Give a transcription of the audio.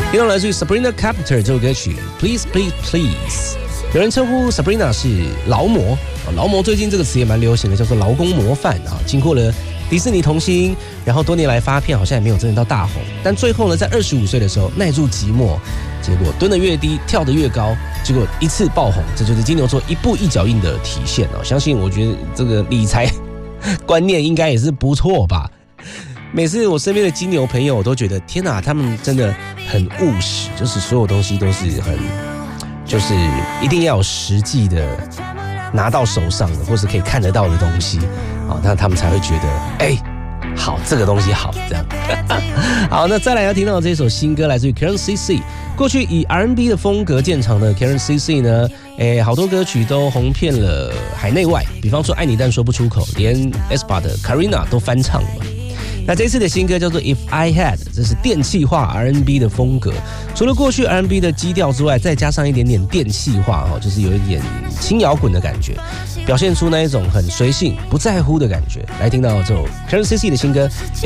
听到来自于 Sabrina Carpenter 这首歌曲 Please Please Please， 有人称呼 Sabrina 是劳模，劳模最近这个词也蛮流行的，叫做劳工模范啊。经过了迪士尼童星，然后多年来发片好像也没有真的到大红，但最后呢，在25岁的时候耐住寂寞，结果蹲得越低，跳得越高，结果一次爆红，这就是金牛座一步一脚印的体现哦。相信我觉得这个理财观念应该也是不错吧。每次我身边的金牛朋友，我都觉得天哪，他们真的很务实，就是所有东西都是就是一定要有实际的拿到手上的，或是可以看得到的东西啊，那他们才会觉得好，这个东西好，这样。好，那再来要听到的这首新歌来自于 Karen CC。过去以 R&B 的风格见长的 Karen CC 呢，好多歌曲都红遍了海内外，比方说《爱你但说不出口》，连 aespa 的 Karina 都翻唱了。那这次的新歌叫做 If I Had， 这是电气化 R&B 的风格。除了过去 R&B 的基调之外，再加上一点点电气化，就是有一点轻摇滚的感觉，表现出那一种很随性、不在乎的感觉。来听到这首 Karen CC 的新歌